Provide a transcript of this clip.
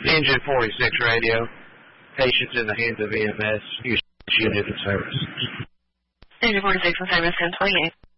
Engine 46 radio. Patients in the hands of EMS. Use unit of service. Engine 46 on service 1028.